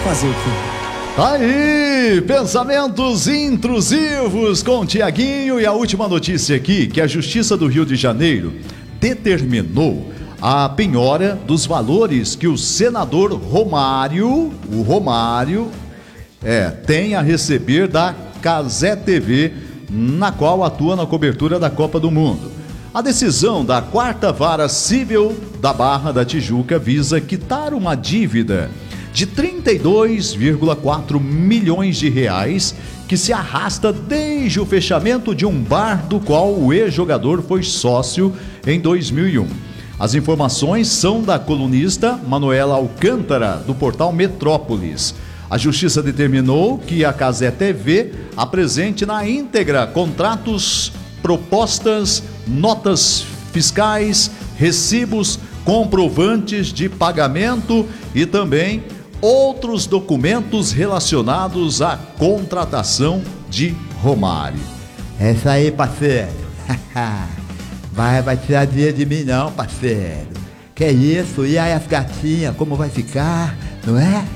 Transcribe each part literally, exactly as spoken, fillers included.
Fazer o quê? Tá aí, pensamentos intrusivos com Tiaguinho. E a última notícia aqui, que a Justiça do Rio de Janeiro determinou a penhora dos valores que o senador Romário, o Romário, é, tem a receber da Cazé T V, na qual atua na cobertura da Copa do Mundo. A decisão da quarta vara civil da Barra da Tijuca visa quitar uma dívida de trinta e dois vírgula quatro milhões de reais que se arrasta desde o fechamento de um bar do qual o ex-jogador foi sócio em dois mil e um. As informações são da colunista Manuela Alcântara, do portal Metrópolis. A Justiça determinou que a Cazé T V apresente na íntegra contratos, propostas, notas fiscais, recibos, comprovantes de pagamento e também outros documentos relacionados à contratação de Romário. É isso aí, parceiro. vai, vai tirar dinheiro de mim não, parceiro. Que isso? E aí as gatinhas, como vai ficar, não é?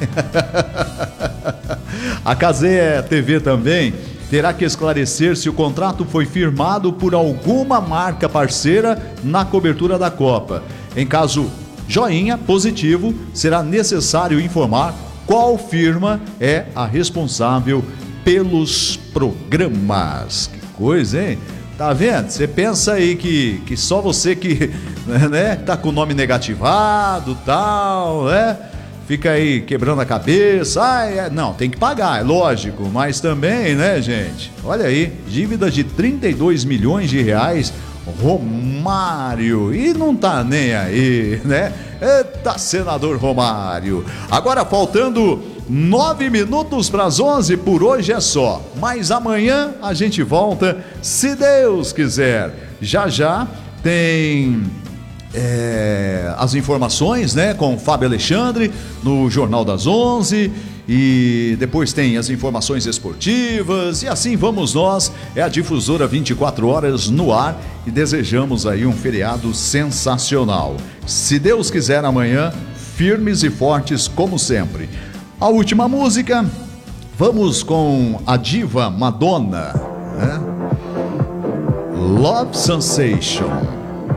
A Cazé T V também terá que esclarecer se o contrato foi firmado por alguma marca parceira na cobertura da Copa. Em caso joinha positivo, será necessário informar qual firma é a responsável pelos programas. Que coisa, hein? Tá vendo? Você pensa aí que, que só você que, né, tá com o nome negativado, tal, né? Fica aí quebrando a cabeça. Ah, é, não, tem que pagar, é lógico, mas também, né, gente? Olha aí, dívida de trinta e dois milhões de reais, Romário, e não tá nem aí, né? Eita, senador Romário. Agora faltando nove minutos para as onze, por hoje é só. Mas amanhã a gente volta, se Deus quiser. Já já tem é, as informações, né, com o Fábio Alexandre no Jornal das onze. E depois tem as informações esportivas. E assim vamos nós. É a Difusora vinte e quatro horas no ar. E desejamos aí um feriado sensacional. Se Deus quiser, amanhã, firmes e fortes como sempre. A última música, vamos com a diva Madonna, né? Love Sensation.